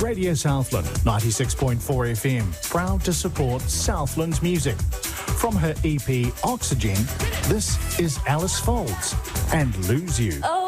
Radio Southland, 96.4 FM, proud to support Southland's music. From her EP Oxygen, this is Alice Folds and Lose You.